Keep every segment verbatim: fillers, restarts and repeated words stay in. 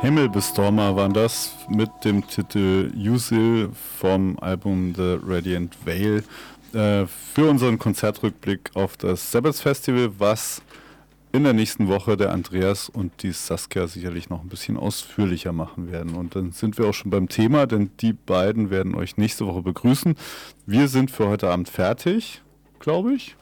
Himmelbestormer waren das mit dem Titel Usil vom Album The Radiant Veil äh, für unseren Konzertrückblick auf das Sabbath Festival, was in der nächsten Woche der Andreas und die Saskia sicherlich noch ein bisschen ausführlicher machen werden. Und dann sind wir auch schon beim Thema, denn die beiden werden euch nächste Woche begrüßen. Wir sind für heute Abend fertig, glaube ich.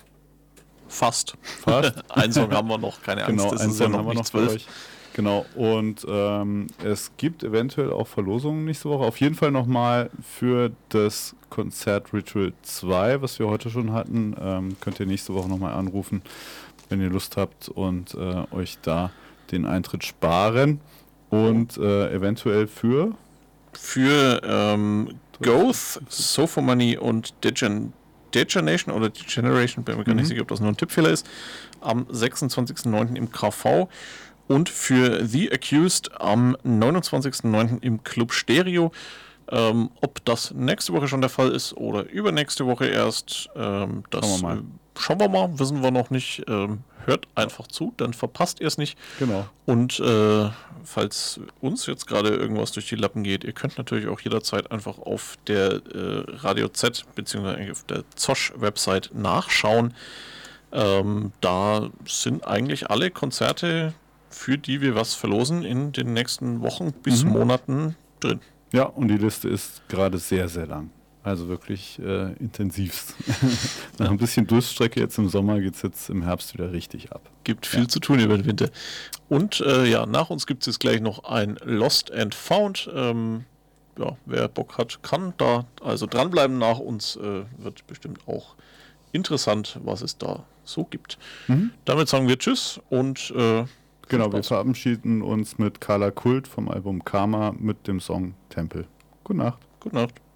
Fast. Fast. Ein Song haben wir noch, keine Angst, genau, das ein ist Song ja noch haben wir nicht noch für zwölf. euch. Genau, und ähm, es gibt eventuell auch Verlosungen nächste Woche. Auf jeden Fall nochmal für das Konzert Ritual zwei, was wir heute schon hatten, ähm, könnt ihr nächste Woche nochmal anrufen, wenn ihr Lust habt und äh, euch da den Eintritt sparen. Und äh, eventuell für? Für ähm, Goth, Sofa Money und Degen- Degeneration oder Degeneration, bin mir gar nicht Mhm. sicher, ob das nur ein Tippfehler ist, am sechsundzwanzigsten neunten im K V. Und für The Accused am neunundzwanzigsten neunten im Club Stereo. Ähm, ob das nächste Woche schon der Fall ist oder übernächste Woche erst, ähm, das Schauen wir mal. äh, schauen wir mal, wissen wir noch nicht. Ähm, hört einfach zu, dann verpasst ihr es nicht. Genau. Und äh, falls uns jetzt gerade irgendwas durch die Lappen geht, ihr könnt natürlich auch jederzeit einfach auf der äh, Radio Z bzw. auf der Zosch-Website nachschauen. Ähm, da sind eigentlich alle Konzerte, für die wir was verlosen, in den nächsten Wochen bis Mhm. Monaten drin. Ja, und die Liste ist gerade sehr, sehr lang. Also wirklich äh, intensivst. Nach ein bisschen Durststrecke jetzt im Sommer geht es jetzt im Herbst wieder richtig ab. Gibt viel Ja. zu tun über den Winter. Und äh, ja, nach uns gibt es jetzt gleich noch ein Lost and Found. Ähm, ja, wer Bock hat, kann da also dranbleiben nach uns. Äh, wird bestimmt auch interessant, was es da so gibt. Mhm. Damit sagen wir Tschüss und äh, Genau, wir Spaß. verabschieden uns mit Carla Kult vom Album Karma mit dem Song Tempel. Gute Nacht. Gute Nacht.